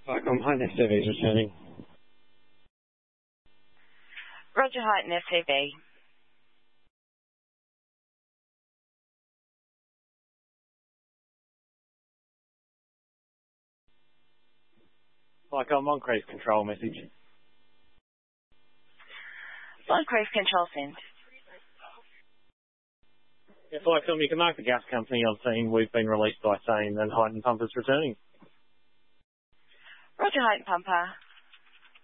Hi, this is returning. Roger Heighton, FTV. I'm on cruise control message. On cruise control sent. If you can mark the gas company on scene, we've been released by saying that Heighton Pumper's returning. Roger Heighton Pumper.